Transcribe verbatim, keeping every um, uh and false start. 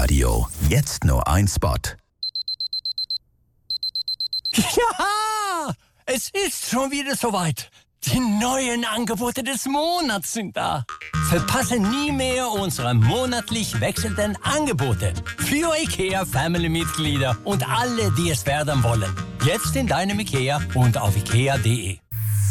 Radio. Jetzt nur ein Spot. Ja, es ist schon wieder soweit. Die neuen Angebote des Monats sind da. Verpasse nie mehr unsere monatlich wechselnden Angebote. Für IKEA Family-Mitglieder und alle, die es werden wollen. Jetzt in deinem IKEA und auf ikea punkt de.